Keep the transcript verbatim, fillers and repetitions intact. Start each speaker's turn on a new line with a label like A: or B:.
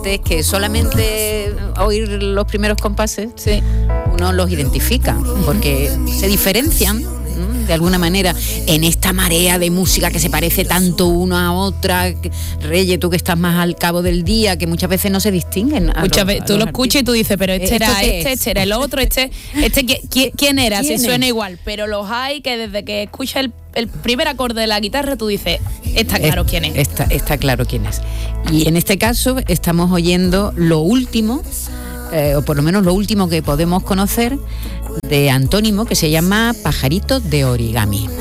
A: que solamente oír los primeros compases,
B: sí,
A: uno los identifica, porque se diferencian de alguna manera en esta marea de música que se parece tanto una a otra. Reyes, tú que estás más al cabo del día, que muchas veces no se distinguen.
B: Muchas veces tú lo escuchas y tú dices, pero este era este, este era el otro, este, este ¿quién, quién era? ¿Quién si es? Suena igual, pero los hay que desde que escuchas el, el primer acorde de la guitarra tú dices, está claro es, quién es.
A: Está, está claro quién es. Y en este caso estamos oyendo lo último, eh, o por lo menos lo último que podemos conocer de Antónimo, que se llama Pajarito de Origami.